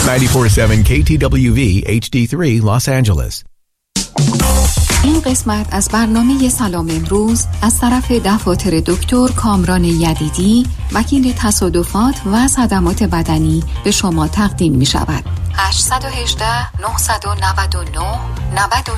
94.7 KTWV HD3 Los Angeles. این قسمت از برنامه سلام امروز از طرف دفاتر دکتر کامران یدیدی، وکیل تصادفات و صدمات بدنی به شما تقدیم می شود. 818 999 90